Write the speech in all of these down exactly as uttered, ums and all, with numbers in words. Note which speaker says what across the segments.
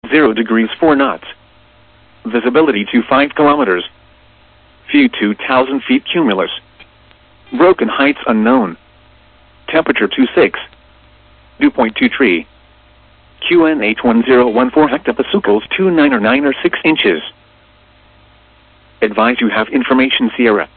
Speaker 1: eighty degrees four knots. Visibility to five kilometers. View two thousand feet cumulus. Broken heights unknown. Temperature two six. Dew point two three. Q N H one zero one four hectopascals two nine or nine or six inches. Advise you have information Sierra.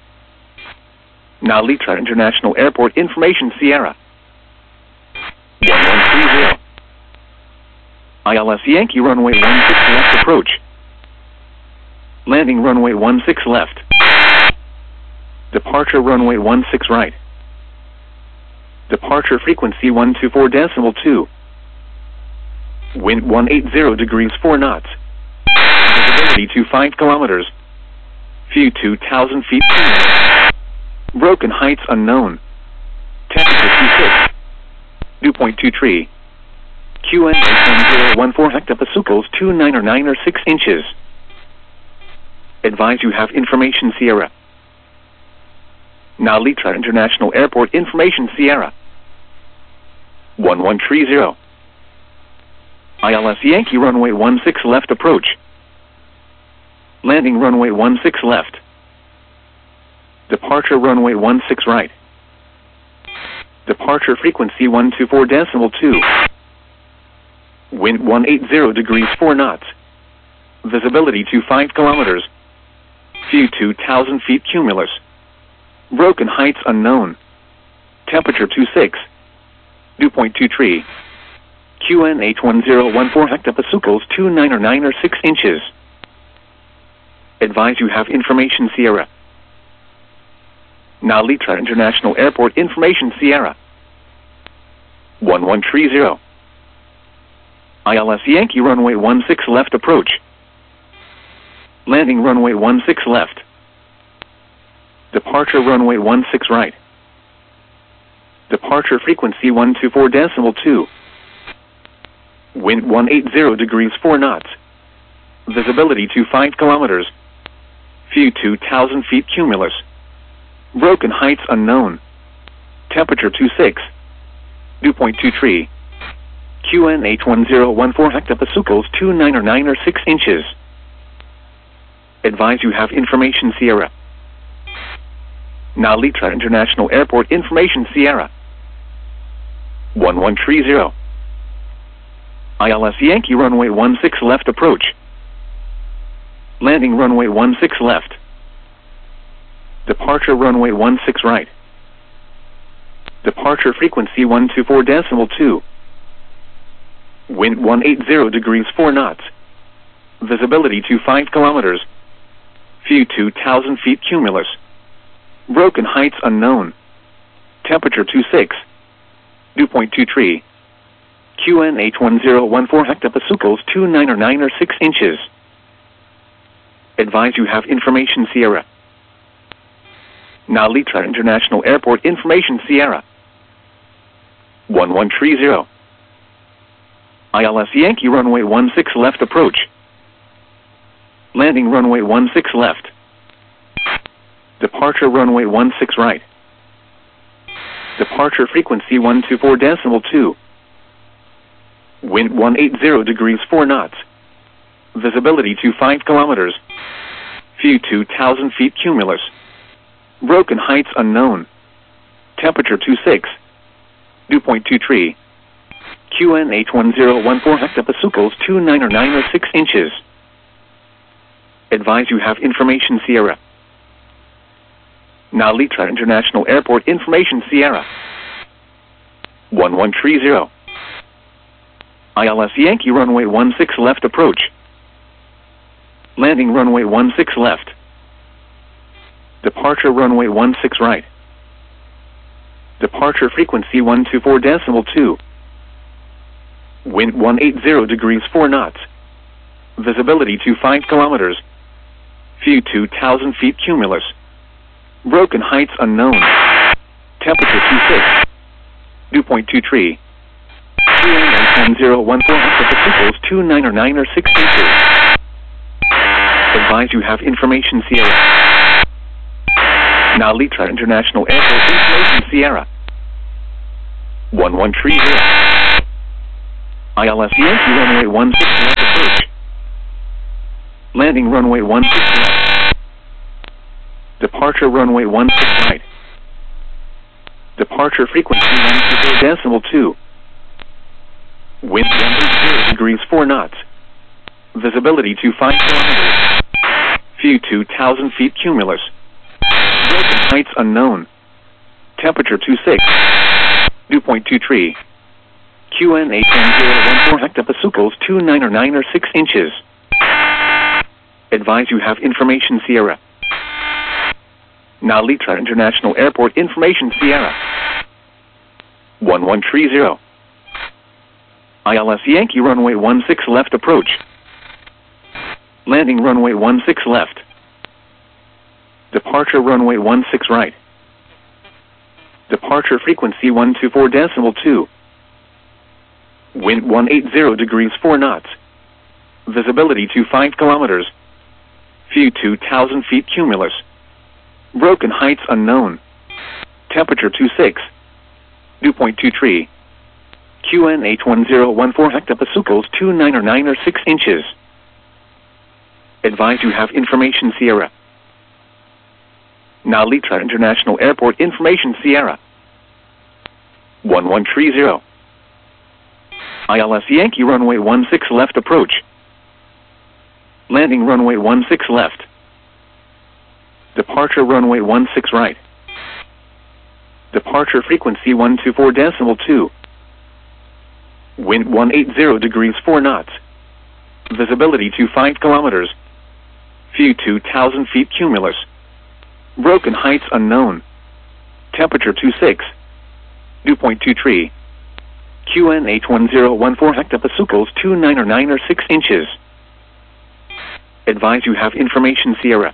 Speaker 1: Now Litra International Airport information Sierra. one one three zero. I L S Yankee runway one six left approach. Landing runway one six left. Departure runway one six right. Departure frequency one two four decimal two. Wind one eighty degrees four knots. Visibility to five kilometers. View two thousand feet. Broken heights unknown. Temperature two six. Dew point two three. Q N H one zero one four hectopascals two nine or nine or six inches. Advise you have information Sierra. Now Litra International Airport information Sierra. one one three zero. I L S Yankee runway one six left approach. Landing runway one six left. Departure runway one six right. Departure frequency one two four decimal two. Wind one eighty degrees four knots. Visibility to five kilometers. View two thousand feet cumulus. Broken heights unknown. Temperature two six. Dew point two three. Q N H one zero one four hectopascals two nine or nine or six inches. Advise you have information Sierra. Now Litra International Airport information Sierra. one one three zero. I L S Yankee runway one six left approach. Landing runway one six left. Departure runway one six right. Departure frequency one two four decimal two. Wind one eighty degrees four knots. Visibility to five kilometers. View two thousand feet cumulus. Broken heights unknown. Temperature two six. Dew point two three. Q N H one zero one four hectopascals two nine or nine or six inches. Advise you have information Sierra. Now Litra International Airport information Sierra. one one three zero. I L S Yankee runway one six left approach. Landing runway one six left. Departure runway one six right. Departure frequency one two four decimal two. Wind one eighty degrees four knots. Visibility to five kilometers. View two thousand feet cumulus. Broken heights unknown. Temperature two six. Dew point two three. Q N H one zero one four hectopascals two nine or nine or six inches. Advise you have information Sierra. Now Litra International Airport information Sierra. one one three zero. I L S Yankee runway one six left approach. Landing runway one six left. Departure runway one six right. Departure frequency one two four decimal two. Wind one eighty degrees four knots. Visibility to five kilometers. View two thousand feet cumulus. Broken heights unknown. Temperature two six. Dew point two three. Q N H one zero one four hectopascals two nine or nine or six inches. Advise you have information Sierra. Now Litra International Airport information Sierra. one one three zero. I L S Yankee runway one six left approach. Landing runway one six left. Departure runway one six right. Departure frequency one two four decimal two. Wind one eighty degrees four knots. Visibility to five kilometers. View two thousand feet cumulus. Broken heights unknown. Temperature two six. Dew point two three. Q N H one zero one four hectopascals two nine or nine or six inches. Advise you have information Sierra. Now Litra International Airport information Sierra. one one three zero. I L S Yankee runway one six Landing runway one six left. Departure runway one six right. Departure frequency one two four decimal two. Wind one eight zero degrees four knots. Visibility to five kilometers. View two thousand feet cumulus. Broken heights unknown. Temperature two six. Dew point two three. Q N eight one zero one four hectopascals two nine or nine or six inches. Advise you have information Sierra. Now Litra International Airport information Sierra. one one three zero. I L S Yankee runway one six left approach. Landing runway one six left. Departure runway one six right. Departure frequency one two four decimal two. Wind one eight zero degrees four knots. Visibility to five kilometers. View two thousand feet cumulus. Broken heights unknown. Temperature two six. Dew point two three. Q N eight one zero one four hectopascals two nine or nine or six inches. Advise you have information Sierra. Now Litra International Airport information Sierra. one one three zero. I L S Yankee runway one six left approach. Landing runway one six left. Departure runway one six right. Departure frequency one two four decimal two. Wind one eight zero degrees four knots. Visibility to five kilometers. View two thousand feet cumulus. Broken heights unknown. Temperature two six. Dew point two three. Q N eight one zero one four hectopascals two nine or nine or six inches. Advise you have information Sierra.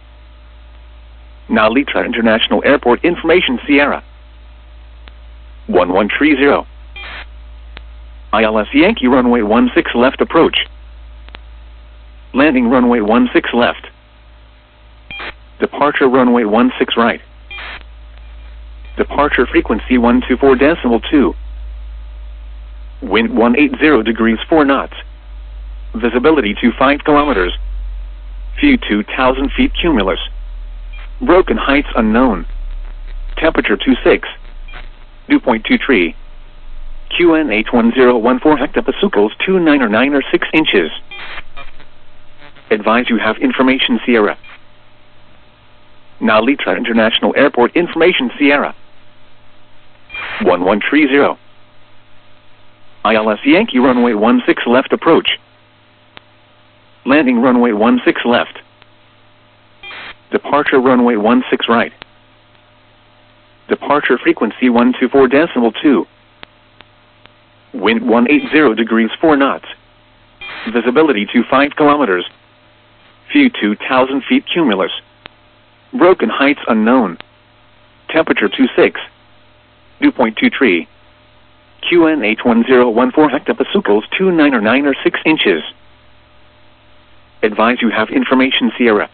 Speaker 1: Now Litra International Airport information Sierra. one one three zero. I L S Yankee runway one six left approach. Landing runway one six left. Departure runway one six right. Departure frequency one two four decimal two. Wind one eight zero degrees four knots. Visibility to five kilometers. View two thousand feet cumulus. Broken heights unknown. Temperature two six. Dew point two three. Q N eight one zero one four hectopascals two nine or nine or six inches. Advise you have information Sierra. Now Litra International Airport information Sierra. one one three zero. I L S Yankee runway one six left approach. Landing runway one six left. Departure runway one six right. Departure frequency one two four decimal two. Wind one eight zero degrees four knots. Visibility to five kilometers. View two thousand feet cumulus. Broken heights unknown. Temperature two six. Dew point two three. Q N eight one zero one four hectopascals two nine or nine or six inches. Advise you have information Sierra.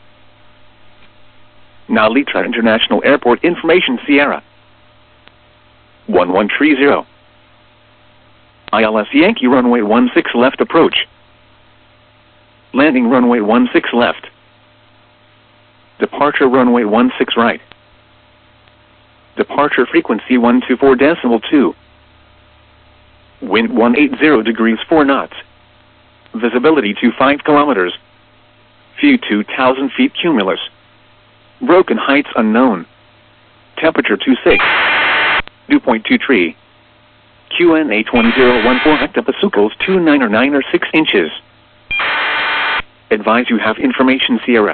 Speaker 1: Now Litra International Airport information Sierra. one one three zero. I L S Yankee runway one six left approach. Landing runway one six left. Departure runway one six right. Departure frequency one two four decimal two. Wind one eight zero degrees four knots. Visibility to five kilometers. View two thousand feet cumulus. Broken heights unknown. Temperature two six. Dew point two three. Q N eight one zero one four hectopascals two nine or nine or six inches. Advise you have information Sierra.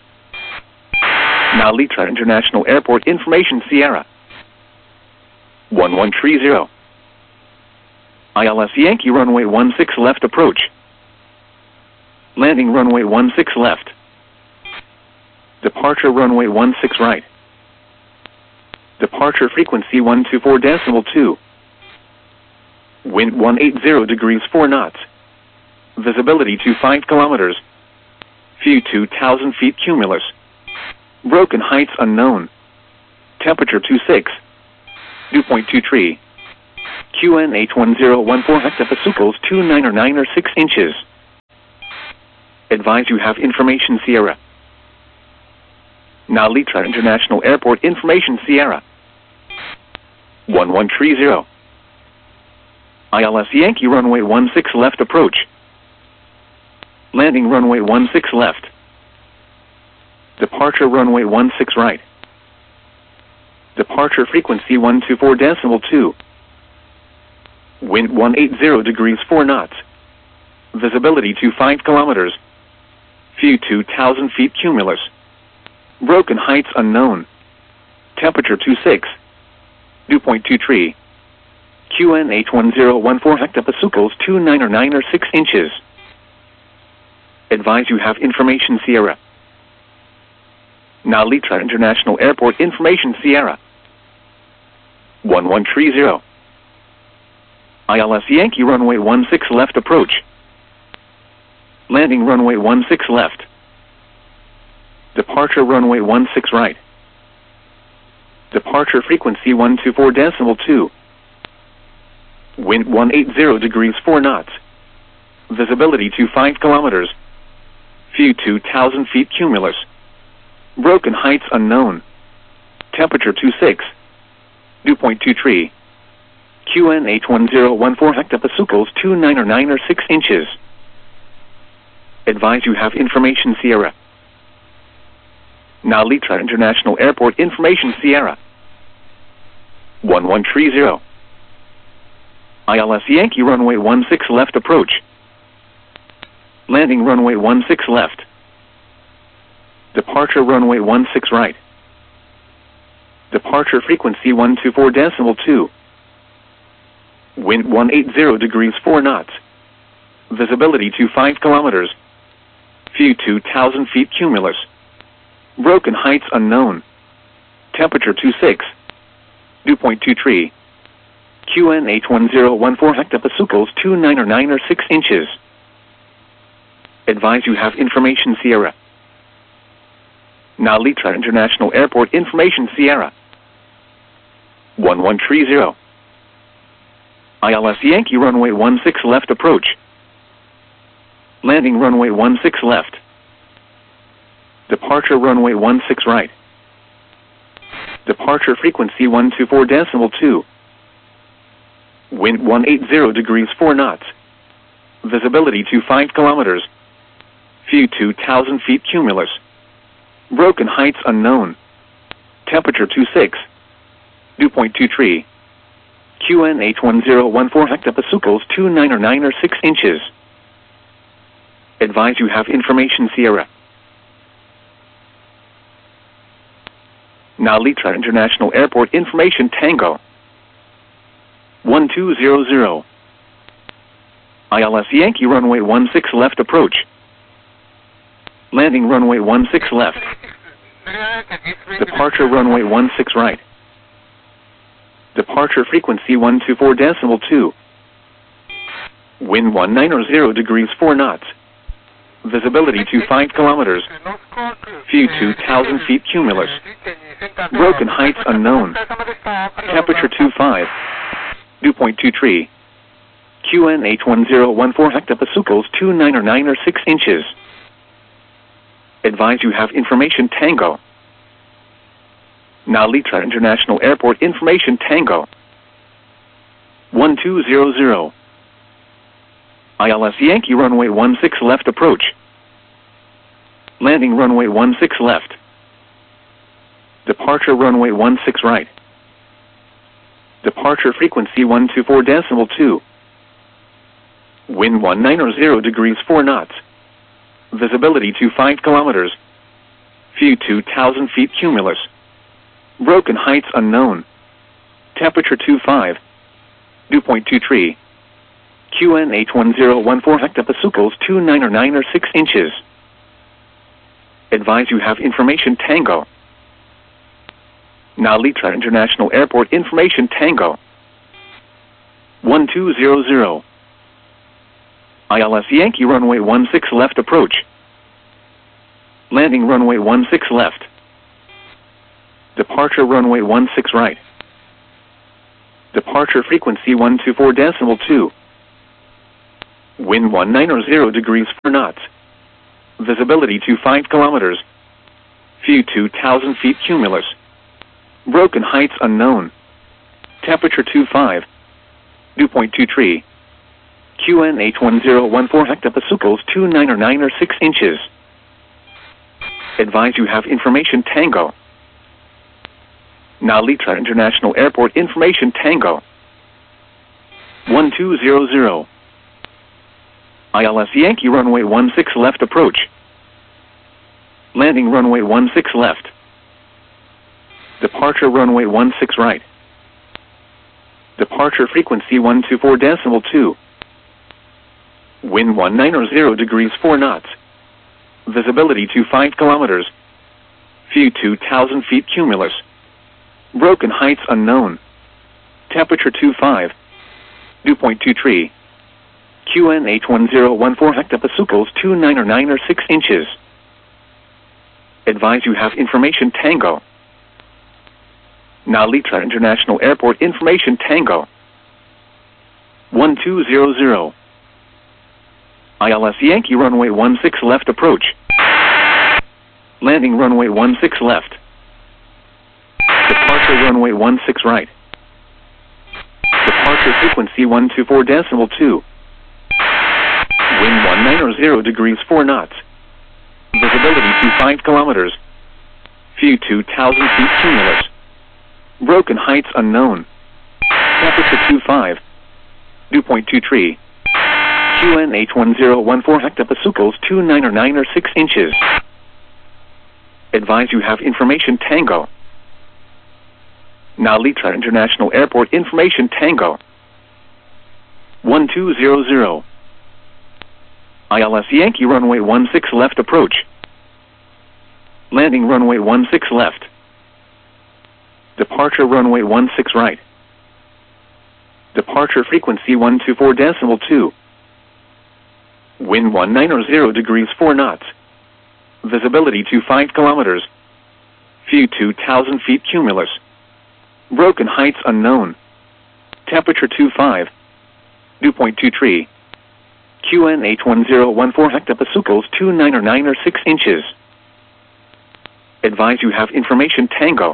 Speaker 1: Now Litra International Airport information Sierra. one one three zero. I L S Yankee runway one six left approach. Landing runway one six left. Departure runway one six right. Departure frequency one two four decimal two. Wind one eight zero degrees four knots. Visibility to five kilometers. View two thousand feet cumulus. Broken heights unknown. Temperature two six. Dew point two three. Q N eight one zero one four hectopascals two nine or nine or six inches. Advise you have information Sierra. Nalitra International Airport information Sierra. one one three zero. I L S Yankee runway one six left approach. Landing runway one six left. Departure runway one six right. Departure frequency one two four decimal two. Wind one eighty degrees four knots. Visibility to five kilometers. View two thousand feet cumulus. Broken heights unknown. Temperature two six. Dew point two three. Q N H one zero one four hectopascals two nine or nine or six inches. Advise you have information Sierra. Nalitra International Airport information Sierra. one one three zero. I L S Yankee runway one six left approach. Landing runway one six left. Departure runway one six right. Departure frequency one two four decimal two. Wind one eighty degrees four knots. Visibility to five kilometers. View two thousand feet cumulus. Broken heights unknown. Temperature two six. Dew point two three. Q N H one zero one four hectopascals two nine or nine or six inches. Advise you have information Sierra. Nalitra International Airport information Sierra. one one three zero. I L S Yankee runway one six left approach. Landing runway one six left. Departure runway one six right. Departure frequency one two four decimal two. Wind one eighty degrees four knots. Visibility to five kilometers. View two thousand feet cumulus. Broken heights unknown. Temperature two six. Dew point two three. Q N H one zero one four hectopascals two nine or nine or six inches. Advise you have information Sierra. Nalitra International Airport information Sierra. one one three zero. I L S Yankee runway one six left approach. Landing runway one six left. Departure runway one six right. Departure frequency one two four decimal two. Wind one eighty degrees four knots. Visibility to five kilometers. View two thousand feet cumulus. Broken heights unknown. Temperature two six. Dew point two three. Q N H one zero one four hectopascals two nine or nine or six inches. Advise you have information Sierra. Nalitra International Airport information Tango. one two zero zero. I L S Yankee runway one six left approach. Landing runway one six left. Departure runway one six right. Departure frequency one two four decimal two. Wind one ninety degrees four knots. Visibility to five kilometers. View two thousand feet cumulus. Broken heights unknown. Temperature two five. Dew point two three. Q N H one zero one four hectopascals two nine or nine or six inches. Advise you have information Tango. Nalitra International Airport information Tango. one two zero zero. I L S Yankee runway one six left approach. Landing runway one six left. Departure runway one six right. Departure frequency one two four decimal two. Wind one ninety degrees four knots. Visibility to five kilometers. View two thousand feet cumulus. Broken heights unknown. Temperature two five. Dew point two three. Q N H one zero one four hectopascals two nine or nine or six inches. Advise you have information Tango. Nalitra International Airport information Tango. one two zero zero. I L S Yankee runway one six left approach. Landing runway one six left. Departure runway one six right. Departure frequency one two four decimal two. Wind one ninety degrees four knots. Visibility to five kilometers. View two thousand feet cumulus. Broken heights unknown. Temperature two six. Dew point two three. Q N H one zero one four hectopascals two nine or nine or six inches. Advise you have information Tango. Nalitra International Airport information Tango. one two zero zero. I L S Yankee runway one six left approach. Landing runway one six left. Departure runway one six right. Departure frequency one two four decimal two. Wind one ninety degrees four knots. Visibility to five kilometers. View two thousand feet cumulus. View two thousand feet cumulus. Broken heights unknown. Temperature two five. Dew point two three. Q N H one zero one four hectopascals two nine or nine or six inches. Advise you have information Tango. Nalitra International Airport information Tango. one two zero zero. I L S Yankee runway one six left approach. Landing runway one six left. Departure runway one six right. Departure frequency one two four decimal two. Wind one ninety degrees four knots. Visibility to five kilometers. View two thousand feet cumulus. Broken heights unknown. Temperature two five. Dew point two three. Q N H one zero one four hectopascals two nine or nine or six inches. Advise you have information Tango. Nalitra International Airport information Tango. one two zero zero. I L S Yankee runway one six left approach. Landing runway one six left. Departure runway one six right. Departure frequency one two four decimal two. Wind one nine or zero degrees four knots. Visibility to five kilometers. View two thousand feet cumulus. Broken heights unknown. Temperature two five. Dew point two three. Q N H one zero one four hectopascals two nine or nine or six inches. Advise you have information Tango. Nalitra International Airport information Tango. one two zero zero. I L S Yankee runway one six left approach. Landing runway one six left. Departure runway one six right. Departure frequency one two four decimal two. Wind one nine or zero degrees four knots. Visibility to five kilometers. View two thousand feet cumulus. Broken heights unknown. Temperature two five. Dew point two three. Q N H one zero one four hectopascals two nine or nine or six inches. Advise you have information Tango. Nalitra International Airport information Tango. one two zero zero. I L S Yankee runway one six left approach. Landing runway one six left. Departure runway one six right. Departure frequency one two four decimal two. Wind one nine or zero degrees four knots. Visibility to five kilometers. View two thousand feet cumulus. Broken heights unknown. Temperature two five. Dew point two three. Q N H one zero one four hectopascals two nine or nine or six inches. Advise you have information Tango.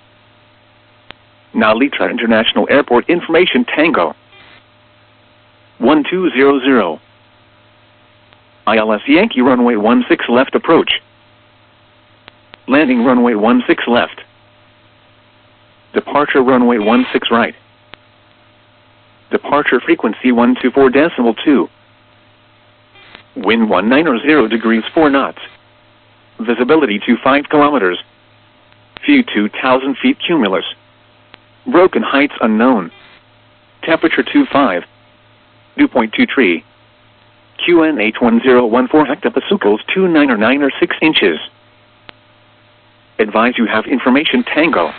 Speaker 1: Nalitra International Airport information Tango. one two zero zero. I L S Yankee runway one six left approach. Landing runway one six left. Departure runway one six right. Departure frequency one two four decimal two. Wind one nine or zero degrees four knots. Visibility to five kilometers. View two thousand feet cumulus. Broken heights unknown. Temperature two five. Dew point two three. Q N H one zero one four hectopascals two nine or nine or six inches. Advise you have information Tango.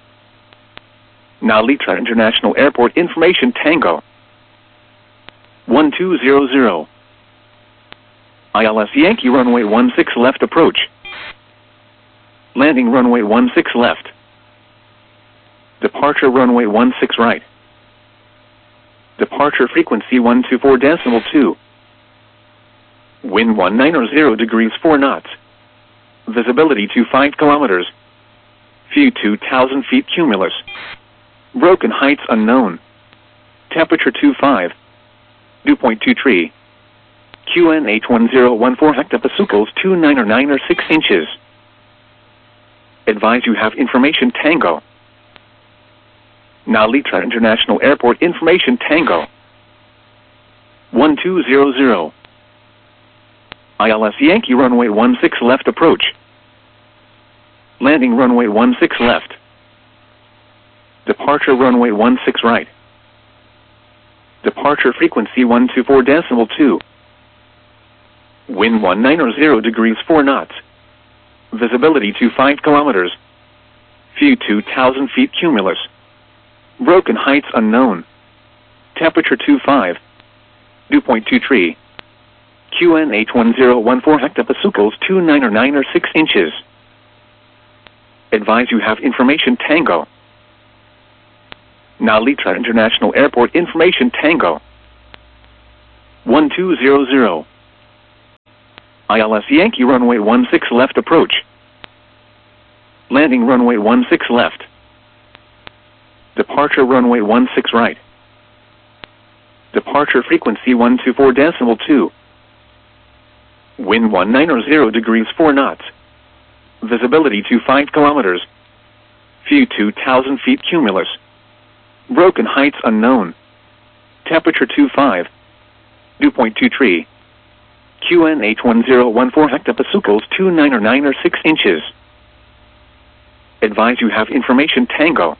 Speaker 1: Nalitra International Airport information Tango. one two zero zero. I L S Yankee runway one six left approach. Landing runway one six left. Departure runway one six right. Departure frequency one two four decimal two. Wind one nine or zero degrees four knots. Visibility to five kilometers. View two thousand feet cumulus. Broken heights unknown. Temperature two five. Dew point two three. Q N H one zero one four hectopascals two nine or nine or six inches. Advise you have information Tango. Nalitra International Airport information Tango. one two zero zero. I L S Yankee runway one six left approach. Landing runway one six left. Departure runway one six right. Departure frequency one two four decimal two. Wind one nine or zero degrees four knots. Visibility to five kilometers. View two thousand feet cumulus. Broken heights unknown. Temperature two five. Dew point two three. Q N H one zero one four hectopascals two nine or nine or six inches. Advise you have information Tango. Nalitra International Airport information Tango. one two zero zero. I L S Yankee runway one six left approach. Landing runway one six left. Departure runway one six right. Departure frequency one two four decimal two. Wind one nine zero degrees four knots. Visibility to five kilometers. View two thousand feet cumulus. Broken heights unknown. Temperature two five. Dew point two three. Q N H one zero one four hectopascals two nine or nine or six inches. Advise you have information Tango.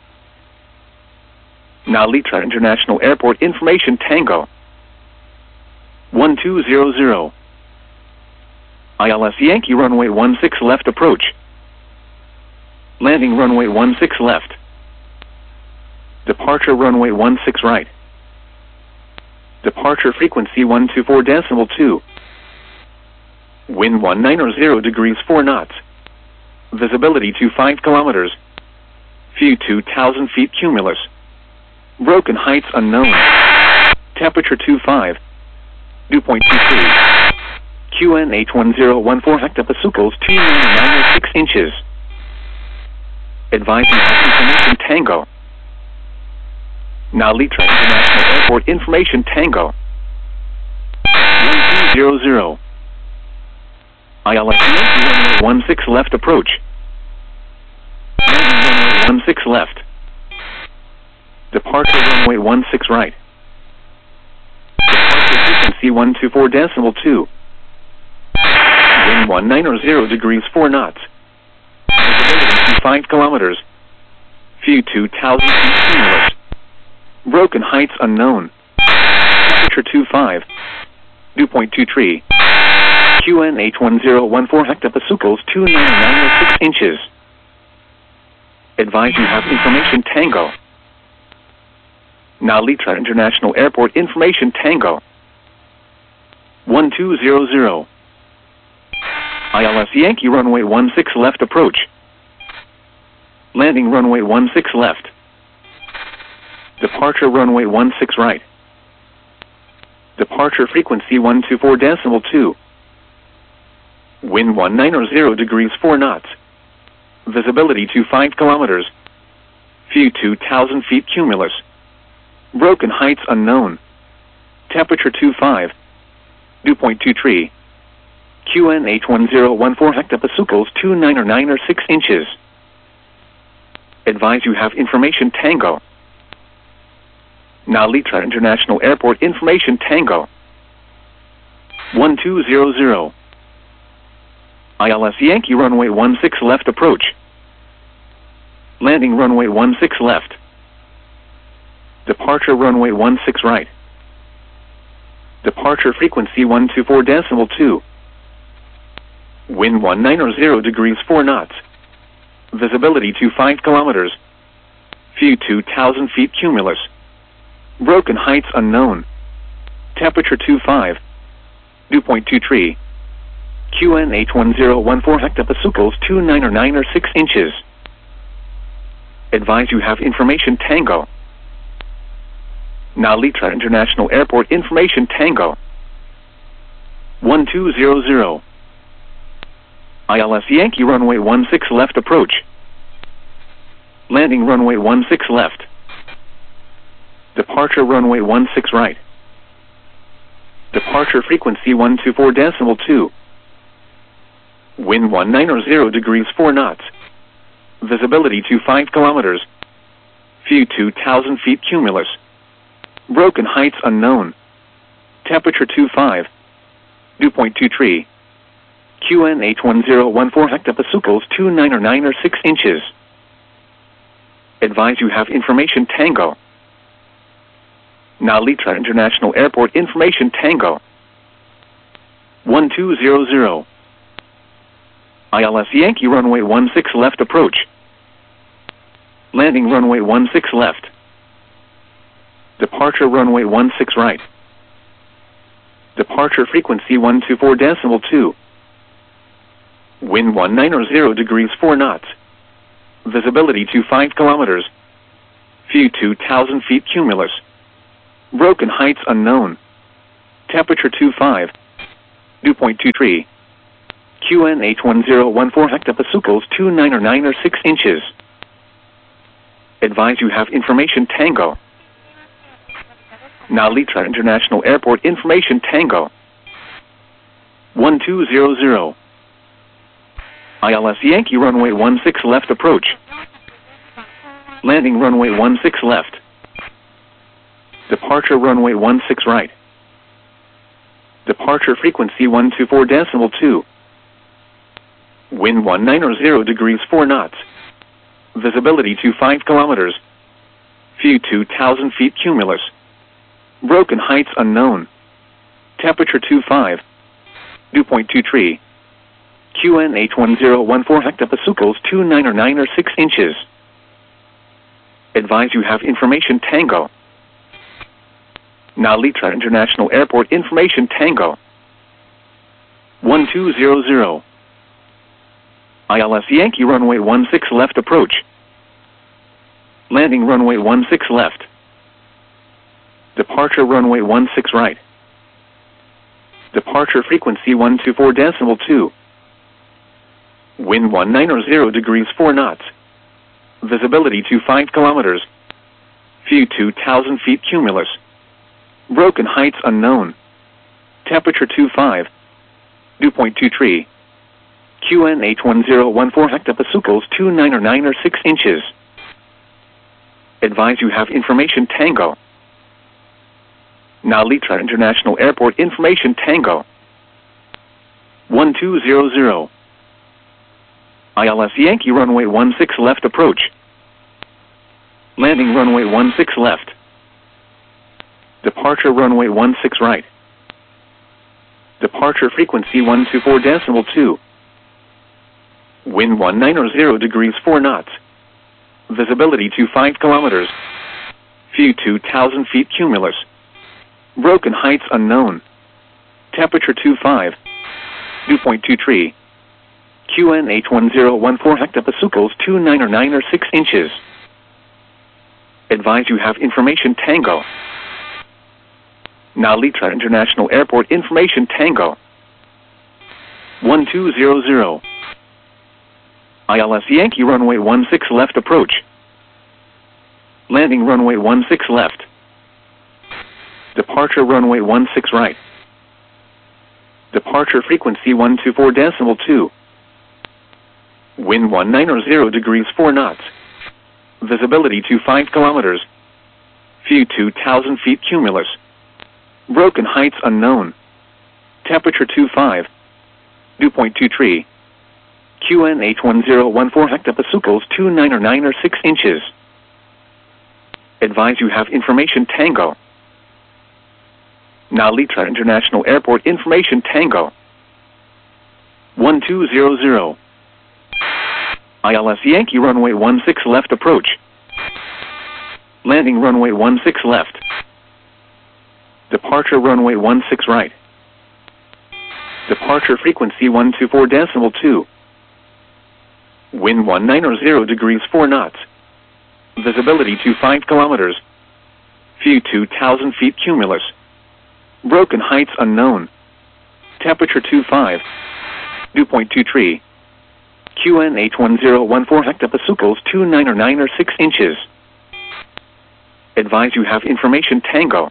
Speaker 1: Nalitra International Airport information Tango. one two zero zero. I L S Yankee runway one six left approach. Landing runway one six left. Departure runway one six right. Departure frequency one two four decimal two. Wind one nine zero degrees four knots. Visibility to five kilometers. View two thousand feet cumulus. Broken heights unknown. Temperature two five. Dew point two three. Q N H one zero one four hectopascals two nine nine or six inches. Advise you have information Tango. Nalitra International Airport information Tango. one two zero zero. I L S Yankee runway one six left approach. Landing runway one six left. Departure runway one six right. Departure frequency one two four decimal two. Wind one nine zero degrees four knots. Visibility to five kilometers. View two thousand feet cumulus. Broken heights unknown. Temperature two five. Dew point two three. Q N H one zero one four hectopascals two nine nine or six inches. Advise you have information Tango. Nalitra International Airport information Tango. one two zero zero. I L S Yankee runway one six left approach. Landing runway one six left. Departure runway one six right. Departure frequency one two four decimal two. Wind one nine zero degrees four knots. Visibility to five kilometers. View two thousand feet cumulus. Broken heights unknown. Temperature two five. Dew point two three. Q N H one zero one four hectopascals two nine or nine or six inches. Advise you have information Tango. Nalitra International Airport information Tango. one two zero zero. I L S Yankee runway one six left approach. Landing runway one six left. Departure runway one six right. Departure frequency one two four decimal two. Wind one nine zero degrees four knots. Visibility to five kilometers. View two thousand feet cumulus. Broken heights unknown. Temperature two five. Dew point two three. Q N H one zero one four hectopascals two nine or nine or six inches. Advise you have information Tango. Nalitra International Airport information Tango. one two zero zero. I L S Yankee runway one six left approach. Landing runway one six left. Departure runway one six right. Departure frequency one two four decimal two. Wind one nine zero degrees four knots. Visibility to five kilometers. View two thousand feet cumulus. Broken heights unknown. Temperature two five. Dew point two three. Q N H one zero one four hectopascals two nine or nine or six inches. Advise you have information Tango. Nalitra International Airport information Tango. one two zero zero. I L S Yankee runway one six left approach. Landing runway one six left. Departure runway one six right. Departure frequency one two four decimal two. Wind one nine zero degrees four knots. Visibility to five kilometers. View two thousand feet cumulus. Broken heights unknown. Temperature two five. Dew point two three. Q N H one zero one four hectopascals two nine or nine or six inches. Advise you have information Tango. Nalitra International Airport information Tango. one two zero zero. I L S Yankee runway one six left approach. Landing runway one six left. Departure runway one six right. Departure frequency one two four decimal two. Wind one nine or zero degrees four knots. Visibility to five kilometers. View two thousand feet cumulus. Broken heights unknown. Temperature two five. Dew point two three. Q N H one zero one four hectopascals two nine or nine or six inches. Advise you have information Tango. Nalitra International Airport information Tango. one two zero zero. I L S Yankee runway one six left approach. Landing runway one six left. Departure runway one six right. Departure frequency one two four decimal two. Wind one nine or zero degrees four knots. Visibility to five kilometers. View two thousand feet cumulus. Broken heights unknown. Temperature two five. Dew point two three. Q N H one zero one four hectopascals two nine or nine or six inches. Advise you have information Tango. Nalitra International Airport information Tango. one two zero zero. I L S Yankee runway one six left approach. Landing runway one six left. Departure runway one six right. Departure frequency one two four decimal two. Wind one nine or zero degrees four knots. Visibility to five kilometers. View two thousand feet cumulus. Broken heights unknown. Temperature two five. Dew point two three. Q N H one zero one four hectopascals two nine or nine or six inches. Advise you have information Tango. Nalitra International Airport information Tango. one two zero zero. I L S Yankee runway one six left approach. Landing runway one six left. Departure runway one six right. Departure frequency one two four decimal two. Wind one nine or zero degrees four knots. Visibility to five kilometers. View two thousand feet cumulus. Broken heights unknown. Temperature two five. Dew point two three. Q N H one zero one four hectopascals two nine or nine or six inches. Advise you have information Tango. Nalitra International Airport information Tango. one two zero zero. I L S Yankee runway one six left approach. Landing runway one six left. Departure runway one six right. Departure frequency one two four decimal two. Wind one nine or zero degrees four knots. Visibility to five kilometers. View two thousand feet cumulus. Broken heights unknown. Temperature two five. Dew point two three. Q N H one zero one four hectopascals two nine or nine or six inches. Advise you have information Tango.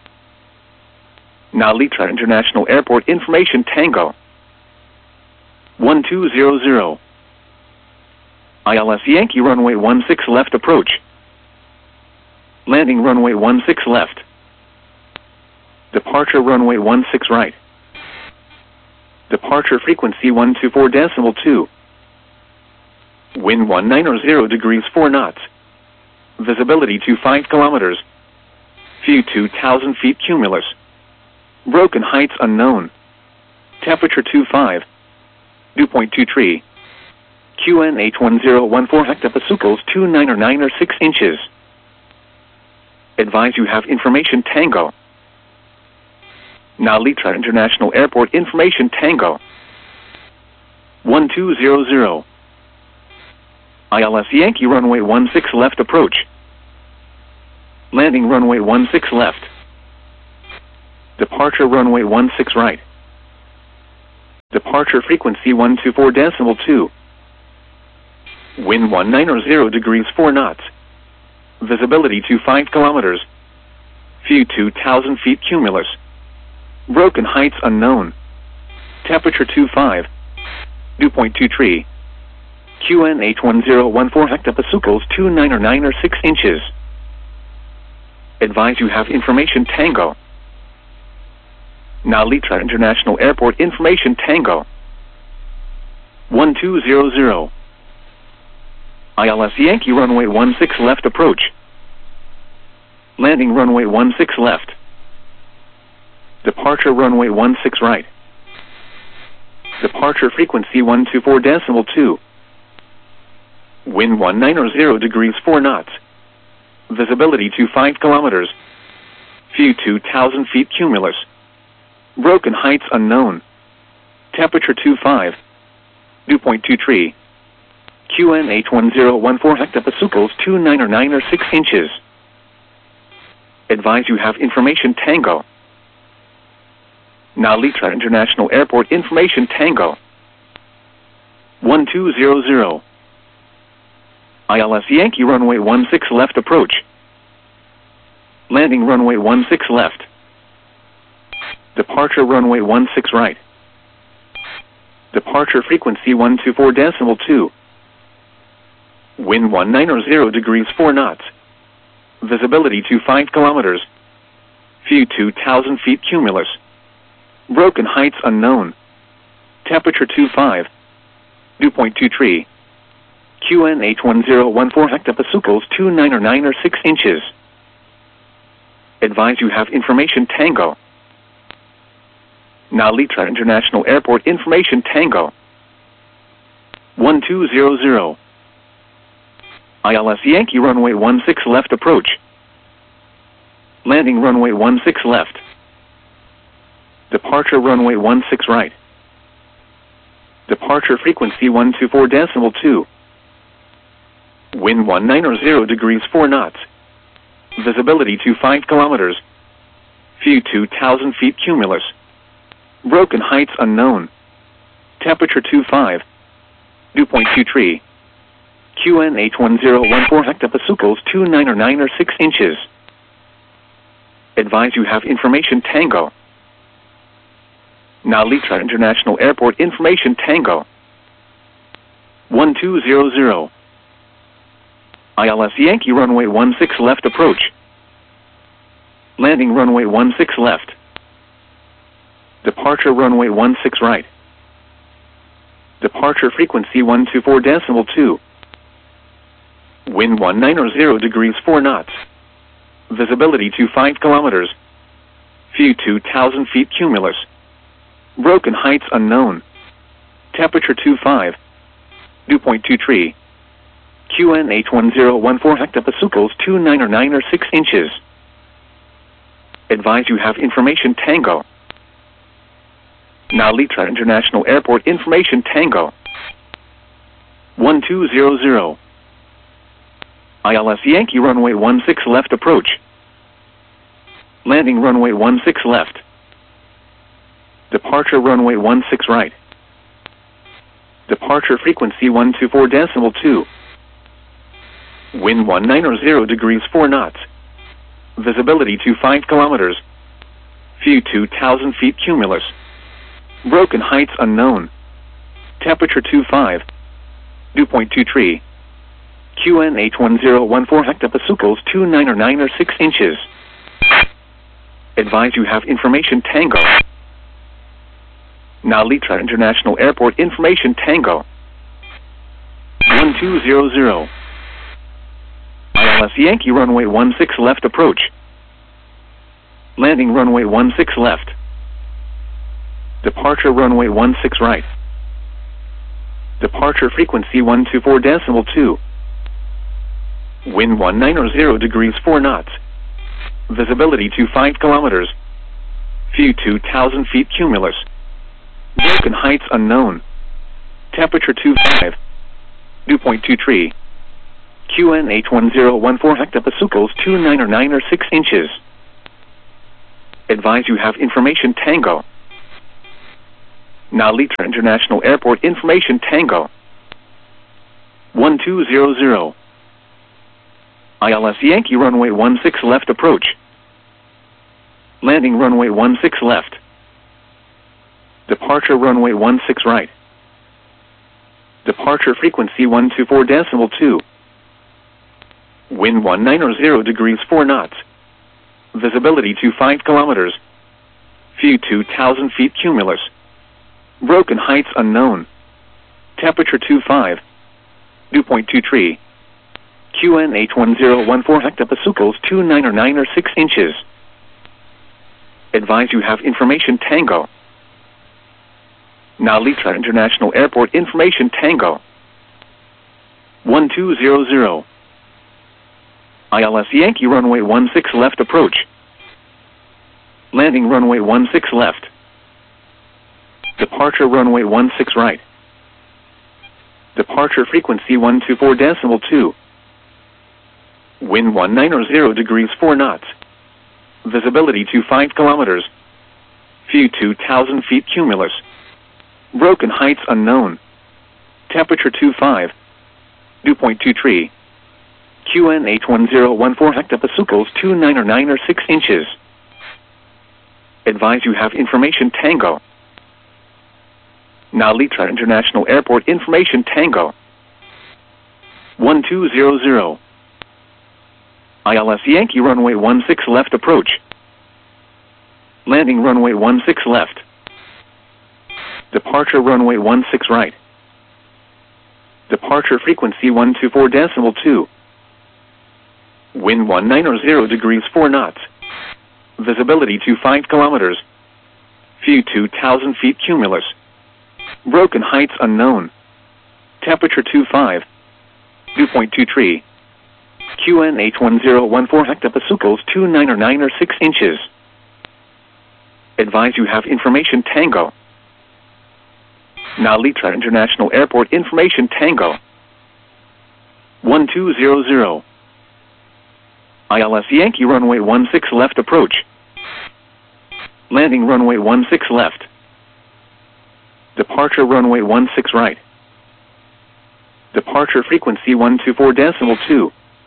Speaker 1: Nalitra International Airport information Tango. one two zero zero. I L S Yankee runway one six left approach. Landing runway one six left. Departure runway one six right. Departure frequency one two four decimal two. Wind one nine or zero degrees four knots. Visibility to five kilometers. View two thousand feet cumulus. Broken heights unknown. Temperature two five. Dew point two three. Q N H one zero one four hectopascals two nine or nine or six inches. Advise you have information Tango. Nalitra International Airport information Tango. one two zero zero. I L S Yankee runway one six left approach. Landing runway one six left. Departure runway one six right. Departure frequency one two four decimal two. Wind one nine zero degrees four knots. Visibility to five kilometers. View two thousand feet cumulus. Broken heights unknown. Temperature two five. Dew point two three. Q N H one zero one four hectopascals two nine or nine or six inches. Advise you have information Tango. Now Litra International Airport information Tango. one two zero zero. I L S Yankee runway one six left approach. Landing runway one six left. Departure runway one six right. Departure frequency one two four decimal two. Wind one nine zero degrees four knots. Visibility to five kilometers. View two thousand feet cumulus. Broken heights unknown. Temperature two five. Dew point two three. Q N H one zero one four hectopascals two nine or nine or six inches. Advise you have information Tango. Now Litra International Airport information Tango. one two zero zero. I L S Yankee runway one six left approach. Landing runway one six left. Departure runway one six right. Departure frequency one two four decimal two. Wind one nine zero degrees four knots. Visibility to five kilometers. View two thousand feet cumulus. Broken heights unknown. Temperature two five. Dew point two three. Q N H one zero one four hectopascals two nine or nine or six inches. Advise you have information Tango. Now Litra International Airport information Tango. one two zero zero. I L S Yankee runway one six left approach. Landing runway one six left. Departure runway one six right. Departure frequency one two four decimal two. Wind one nine zero degrees four knots. Visibility to five kilometers. View two thousand feet cumulus. Broken heights unknown. Temperature two five. Dew point two three. Q N H one zero one four hectopascals two nine or nine or six inches. Advise you have information Tango. Now Litra International Airport information Tango. one two zero zero. I L S Yankee runway one six left approach. Landing runway one six left. Departure runway one six right. Departure frequency one two four decimal two. Wind one nine zero degrees four knots. Visibility to five kilometers. View two thousand feet cumulus. Broken heights unknown. Temperature two five. Dew point two three. Q N H one zero one four hectopascals two nine or nine or six inches. Advise you have information Tango. Now Litra International Airport information Tango. one two zero zero. I L S Yankee runway one six left approach. Landing runway one six left. Departure runway one six right. Departure frequency one two four decimal two. Wind one nine zero degrees four knots. Visibility to five kilometers. View two thousand feet cumulus. Broken heights unknown. Temperature two five. Dew point two three. Q N H one zero one four hectopascals two nine or nine or six inches. Advise you have information Tango. Now Litra International Airport information Tango. one two zero zero. I L S Yankee runway one six left approach. Landing runway one six left. Departure runway one six right. Departure frequency one two four decimal two. Wind one nine zero degrees four knots. Visibility to five kilometers. View two thousand feet cumulus. Broken heights unknown. Temperature two five. Dew point two three. Q N H one zero one four hectopascals two nine or nine or six inches. Advise you have information Tango. Nalitra International Airport information Tango. one two zero zero. I L S Yankee runway one six left approach. Landing runway one six left. Departure runway one six right. Departure frequency one two four decimal two. Wind one nine zero degrees four knots. Visibility to five kilometers. View two thousand feet cumulus. Broken heights unknown. Temperature two five. Dew point two three. Q N H one zero one four hectopascals two nine or nine or six inches. Advise you have information Tango. Nalitra International Airport information Tango. one two zero zero. I L S Yankee runway one six left approach. Landing runway one six left. Departure runway one six right. Departure frequency one two four decimal two. Wind one nine zero degrees four knots. Visibility to five kilometers. View two thousand feet cumulus. Broken heights unknown. Temperature two five. Dew point two three. Q N H one zero one four hectopascals two nine or nine or six inches. Advise you have information Tango. Nalitra International Airport information Tango. one two zero zero. I L S Yankee runway one six left approach. Landing runway one six left. Departure runway one six right. Departure frequency one two four decimal two. Wind one nine zero degrees four knots. Visibility to five kilometers. View two thousand feet cumulus. Broken heights unknown. Temperature two five. Dew point two three. Q N H one zero one four hectopascals two nine or nine or six inches. Advise you have information Tango. Nalitra International Airport information Tango. one two zero zero. I L S Yankee runway one six left approach. Landing runway one six left. Departure runway one six right. Departure frequency one two four decimal two.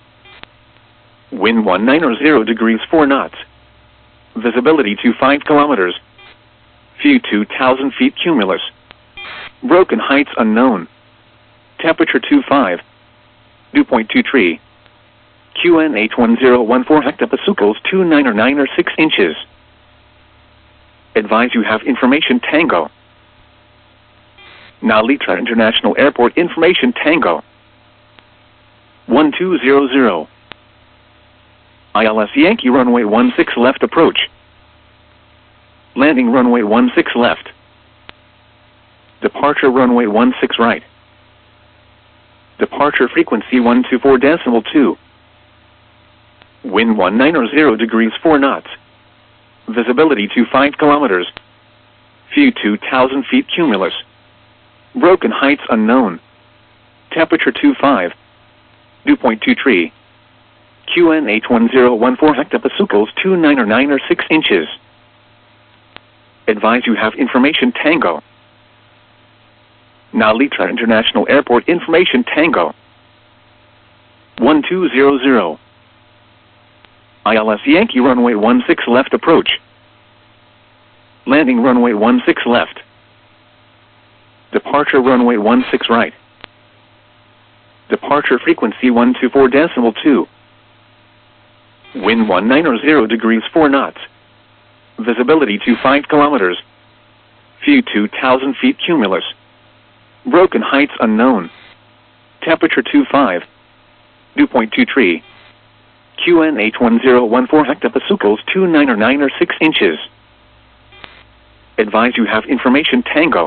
Speaker 1: Wind one nine zero degrees four knots. Visibility to five kilometers. View two thousand feet cumulus. Broken heights unknown. Temperature two five. Dew point two three. Q N H one zero one four hectopascals two nine or nine or six inches. Advise you have information Tango. Nalitra International Airport information Tango. one two zero zero. I L S Yankee runway one six left approach. Landing runway one six left. Departure runway one six right. Departure frequency one two four decimal two. Wind one nine zero degrees four knots. Visibility to five kilometers. View two thousand feet cumulus. Broken heights unknown. Temperature two five. Dew point two three. Q N H one zero one four hectopascals two nine or nine or six inches. Advise you have information Tango. Nalitra International Airport information Tango. one two zero zero. I L S Yankee runway one six left approach. Landing runway one six left. Departure runway one six right. Departure frequency one two four decimal two. Wind one nine zero degrees four knots. Visibility to five kilometers. View two thousand feet cumulus. Broken heights unknown. Temperature two five. Dew point two three. Q N H one zero one four hectopascals two nine or nine or six inches. Advise you have information Tango.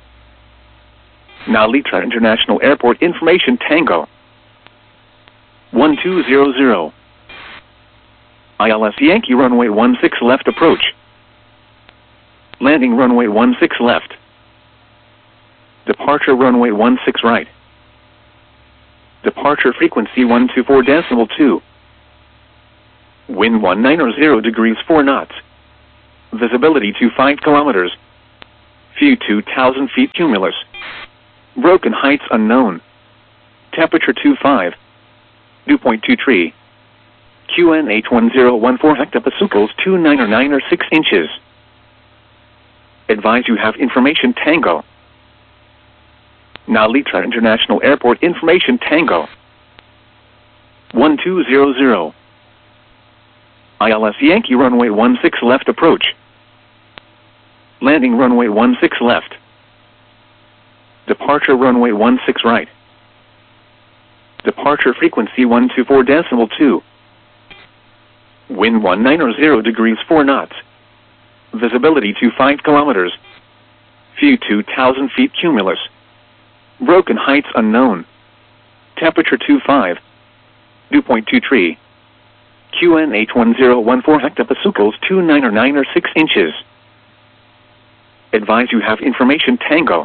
Speaker 1: Nalitra International Airport information Tango. one two zero zero. I L S Yankee runway one six left approach. Landing runway one six left. Departure runway one six right. Departure frequency one two four decimal two. Wind one nine zero degrees four knots. Visibility to five kilometers. View two thousand feet cumulus. Broken heights unknown. Temperature two five. Dew point two three. Q N eight one zero one four hectopascals two nine or nine or six inches. Advise you have information Tango. Nalitra International Airport information Tango. one two zero zero. I L S Yankee runway one six left approach. Landing runway one six left. Departure runway one six right. Departure frequency one two four decimal two. Wind one nine or zero degrees four knots. Visibility to five kilometers. View two thousand feet cumulus. Broken heights unknown. Temperature two five. Dew point two three. Q N eight one zero one four hectopascals two nine or nine or six inches. Advise you have information Tango.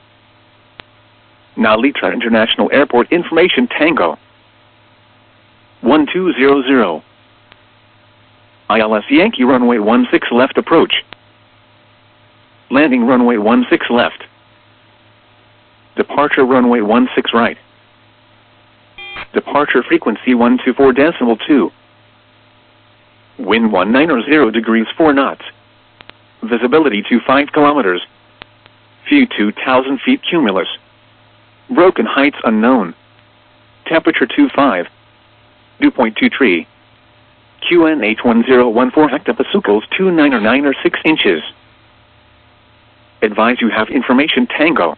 Speaker 1: Nalitra International Airport information Tango. one two zero zero. I L S Yankee runway one six left approach. Landing runway one six left. Departure runway one six right. Departure frequency one two four decimal two. Wind one nine or zero degrees four knots. Visibility to five kilometers. View two thousand feet cumulus. Broken heights unknown. Temperature two five. Dew point two three. Q N eight one zero one four hectopascals two nine or nine or six inches. Advise you have information Tango.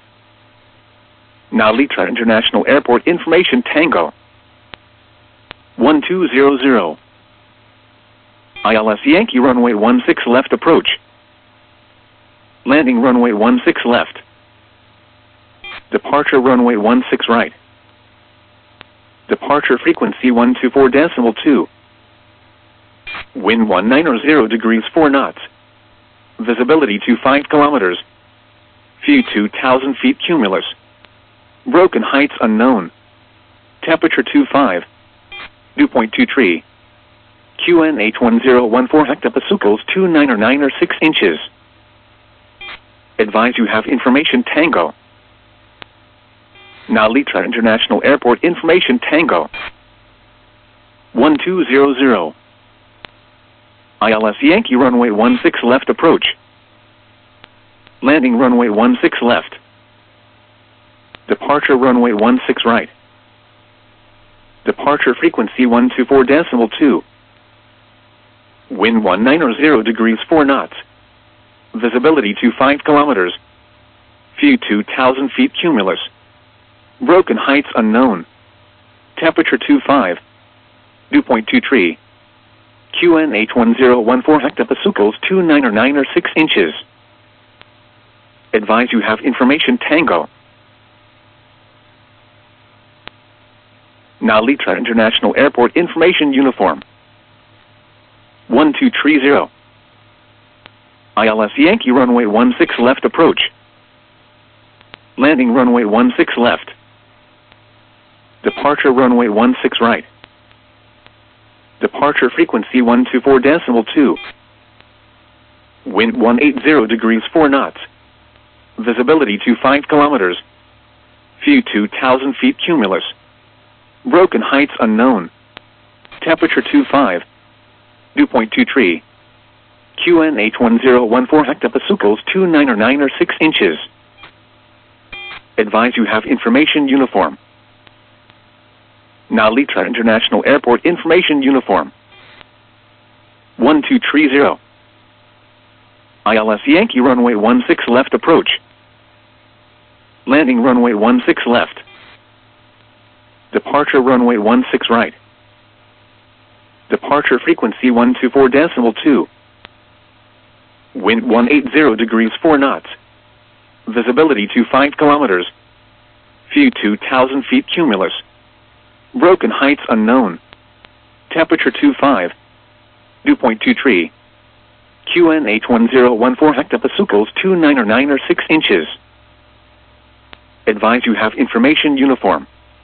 Speaker 1: Nalitra International Airport information Tango. one two zero zero. I L S Yankee runway one six left approach. Landing runway one six left. Departure runway one six right. Departure frequency one two four decimal two. Wind one nine or zero degrees four knots. Visibility to five kilometers. View two thousand feet cumulus. Broken heights unknown. Temperature two five. Dew point two three. Q N eight one zero one four hectopascals two nine or nine or six inches. Advise you have information Tango. Nalitra International Airport information Tango. one two zero zero. I L S Yankee runway one six left approach. Landing runway one six left. Departure runway one six right. Departure frequency one two four decimal two. Wind one nine or zero degrees four knots. Visibility to five kilometers. View two thousand feet cumulus. Broken heights unknown. Temperature two five. Dew point two three. Q N eight one zero one four hectopascals two nine or nine or six inches. Advise you have information Tango. Nalitra International Airport information uniform. one two three zero. I L S Yankee runway one six left approach. Landing runway one six left. Departure runway one six right. Departure frequency one two four decimal two. Wind one eighty degrees four knots. Visibility to five kilometers. View two thousand feet cumulus. Broken heights unknown. Temperature two five. Dew point two three. Q N eight one zero one four hectopascals two nine or nine or six inches. Advise you have information uniform. Nalitra International Airport information uniform. one two three zero. I L S Yankee runway one six left approach. Landing runway one six left. Departure runway one six right. Departure frequency one two four decimal two. Wind one eighty degrees four knots. Visibility to five kilometers. View two thousand feet cumulus. Broken heights unknown. Temperature two five. Dew point two three. Q N eight one zero one four hectopascals two nine or nine or six inches. Advise you have information uniform.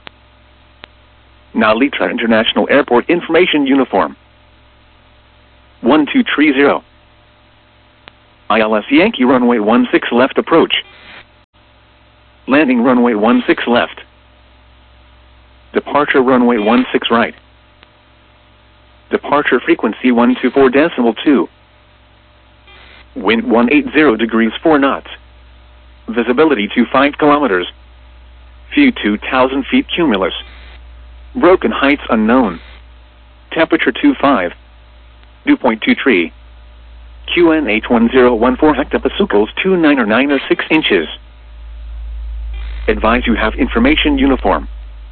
Speaker 1: Nalitra International Airport information uniform. one two three zero. I L S Yankee runway one six left approach. Landing runway one six left. Departure runway one six right. Departure frequency one two four decimal two. Wind one eighty degrees four knots. Visibility to five kilometers. View two thousand feet cumulus. Broken heights unknown. Temperature twenty-five. Dew point two three. Q N H one zero one four hectopascals two nine or nine or six inches. Advise you have information uniform.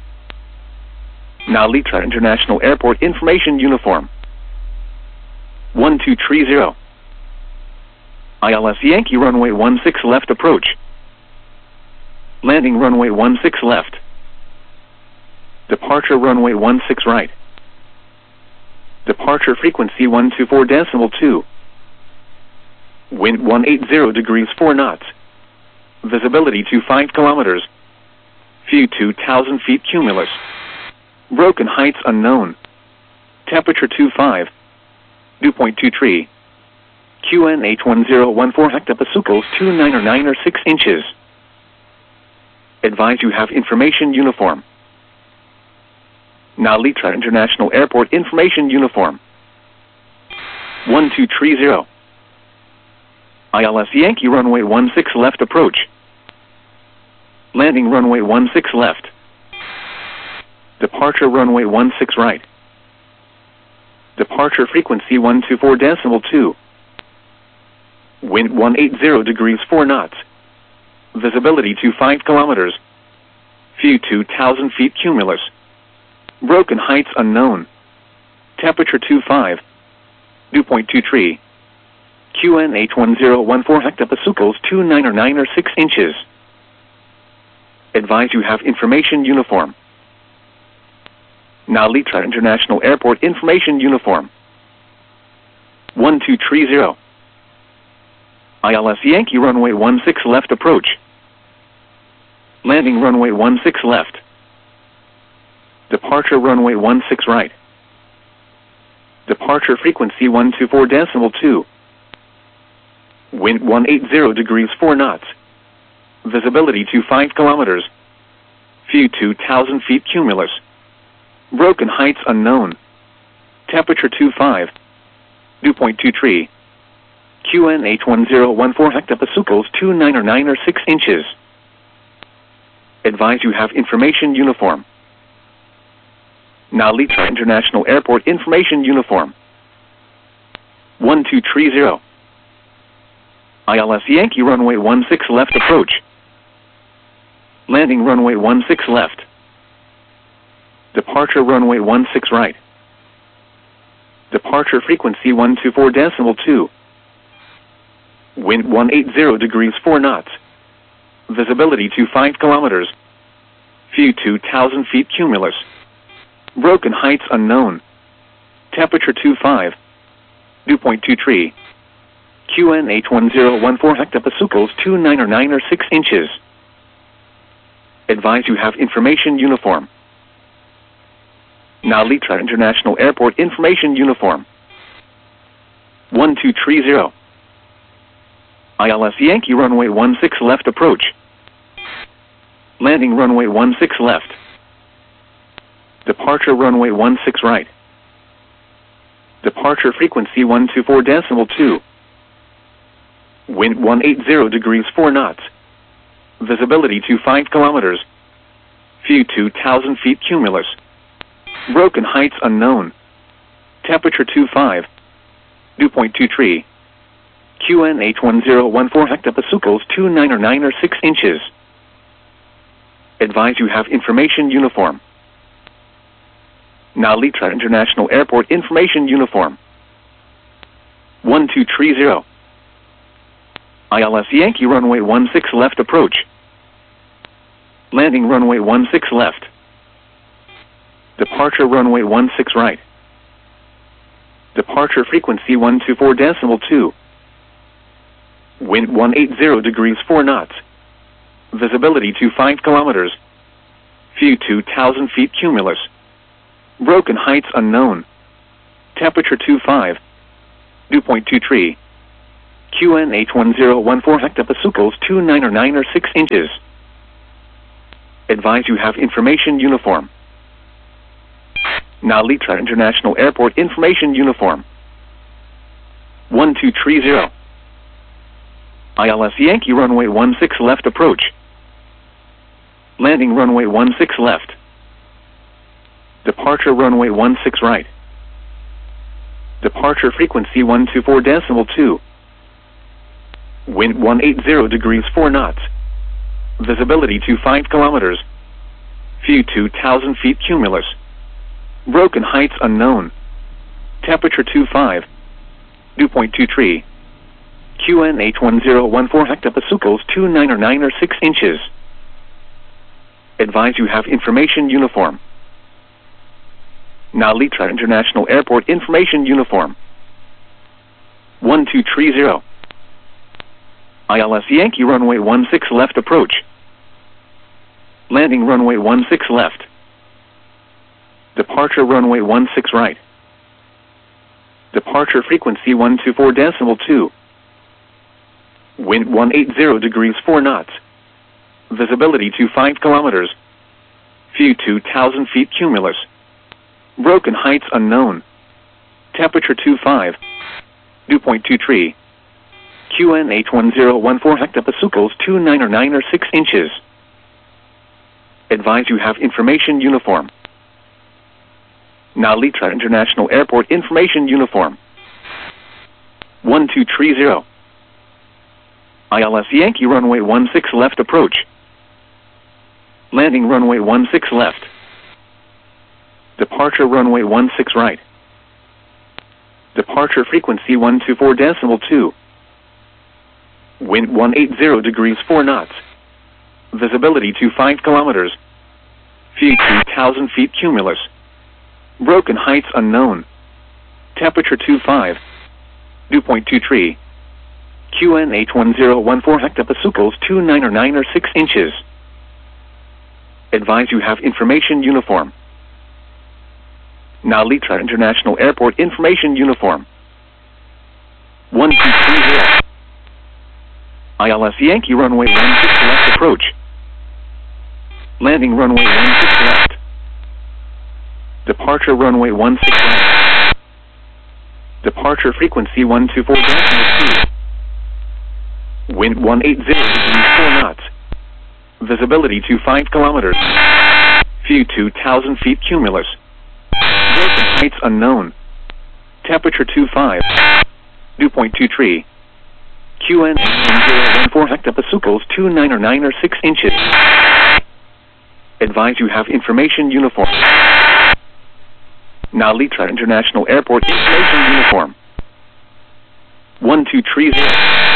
Speaker 1: Now Litra International Airport information uniform. one two three zero. I L S Yankee runway one six left approach. Landing runway one six left. Departure runway one six right. Departure frequency one two four decimal two. Wind one eighty degrees four knots. Visibility to five kilometers. View two thousand feet cumulus. Broken heights unknown. Temperature twenty-five. Dew point two three. Q N H one zero one four hectopascals two nine or nine or six inches. Advise you have information uniform. Now Litra International Airport information uniform. one two three zero. I L S Yankee runway one six left approach. Landing runway one six left. Departure runway one six right. Departure frequency one two four decimal two. Wind one eighty degrees four knots. Visibility to five kilometers. View two thousand feet cumulus. Broken heights unknown. Temperature twenty-five. Dew point two three. Q N H one zero one four hectopascals two nine or nine or six inches. Advise you have information uniform. Now Litra International Airport information uniform. one two three zero. I L S Yankee runway one six left approach. Landing runway one six left. Departure runway one six right. Departure frequency one two four decimal two. Wind one eighty degrees four knots. Visibility to five kilometers. View two thousand feet cumulus. Broken heights unknown. Temperature twenty-five. Dew point two three. Q N H one zero one four hectopascals two nine or nine or six inches. Advise you have information uniform. Now Litra International Airport information uniform. one two three zero. I L S Yankee runway one six left approach. Landing runway one six left. Departure runway one six right. Departure frequency one two four decimal two. Wind one eighty degrees four knots. Visibility to five kilometers. View two thousand feet cumulus. Broken heights unknown. Temperature twenty-five. Dew point two three. Q N H one zero one four hectopascals two nine or nine or six inches. Advise you have information uniform. Now Litra International Airport information uniform. one two three zero. I L S Yankee runway one six left approach. Landing runway one six left. Departure runway one six right. Departure frequency one two four decimal two. Wind one eighty degrees four knots. Visibility to five kilometers. View two thousand feet cumulus. Broken heights unknown. Temperature twenty-five. Dew point two three. Q N H one zero one four hectopascals two nine or nine or six inches. Advise you have information uniform. Now Litra International Airport information uniform. one two three zero. I L S Yankee runway one six left approach. Landing runway one six left. Departure runway one six right. Departure frequency one two four decimal two. Wind one eighty degrees four knots. Visibility to five kilometers. View two thousand feet cumulus. Broken heights unknown. Temperature twenty-five. Dew point two three. Q N H one zero one four hectopascals two nine or nine or six inches. Advise you have information uniform. Nalitra International Airport information uniform. one two three zero. I L S Yankee runway one six left approach. Landing runway one six left. Departure runway one six right. Departure frequency one two four decimal two. Wind one eighty degrees four knots. Visibility to five kilometers. View two thousand feet cumulus. Broken heights unknown. Temperature two five. Dew point two three. Q N H one zero one four hectopascals two nine or nine or six inches. Advise you have information uniform. Nalitra International Airport information uniform. one two three zero. I L S Yankee runway one six left approach. Landing runway one six left. Departure runway one six right. Departure frequency one two four decimal two. Wind one eighty degrees four knots. Visibility to five kilometers. View two thousand feet cumulus. Broken heights unknown. Temperature two five. Dew point two three. Q N H one zero one four hectopascals two nine or nine or six inches. Advise you have information uniform. Nalitra International Airport information uniform. one two three zero. I L S Yankee runway one six left approach. Landing runway one six left. Departure runway one six right. Departure frequency one two four decimal two. Wind one eighty degrees four knots. Visibility to five kilometers. View two thousand feet cumulus. Broken heights unknown. Temperature two five. Dew point two three. Q N H one zero one four hectopascals two nine or nine or six inches. Advise you have information uniform. Nalitra International Airport information uniform. one two three zero. I L S Yankee runway one six left approach. Landing runway one six left. Departure runway one six right. Departure frequency one two four decimal two. Wind one eighty degrees four knots. Visibility to five kilometers. View two thousand feet cumulus. Broken heights unknown. Temperature two five. Dew point two three. Q N one zero one four hectopascals two nine or nine or six inches. Advise you have information uniform. Nalitra International Airport information uniform. one two three zero.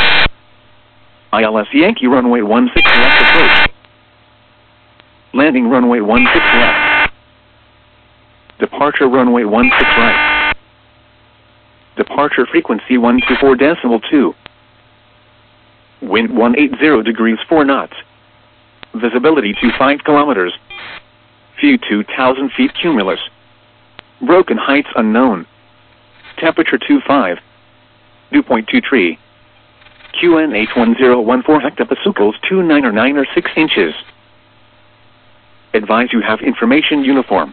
Speaker 1: I L S Yankee runway one six left approach. Landing runway one six left. Departure runway one six right. Departure frequency one two four decimal two. Wind one eighty degrees four knots. Visibility to five kilometers. View two thousand feet cumulus. Broken heights unknown. Temperature two five. Dew point two three. Q N H one zero one four hectopascals two nine or nine or six inches. Advise you have information uniform.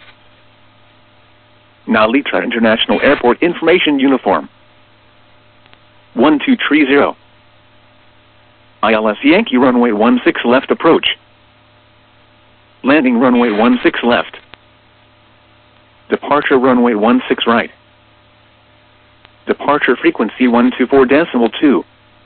Speaker 1: Nalitra International Airport information uniform. one two three zero. I L S Yankee runway one six left approach. Landing runway one six left. Departure runway one six right. Departure frequency one two four decimal two.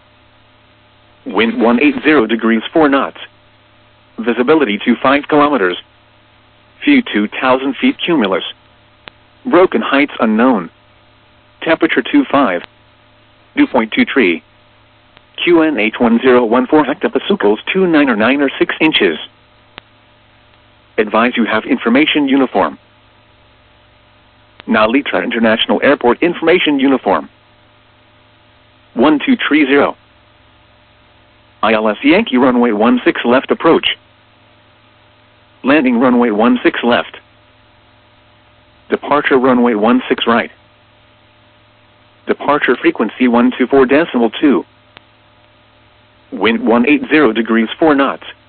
Speaker 1: Wind one eighty degrees four knots. Visibility to five kilometers. View two thousand feet cumulus. Broken heights unknown. Temperature two five. Dew point two three. Q N H one zero one four hectopascals two nine or nine or six inches. Advise you have information uniform. Nalitra International Airport information uniform. one two three zero. I L S Yankee runway one six left approach. Landing runway one six left. Departure runway one six right. Departure frequency one two four decimal two. Wind one eighty degrees four knots.